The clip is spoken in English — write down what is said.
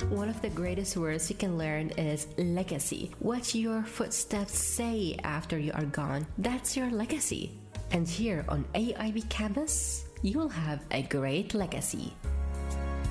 One of the greatest words you can learn is legacy. What your footsteps say after you are gone, that's your legacy. And here on AIB Campus, you'll have a great legacy.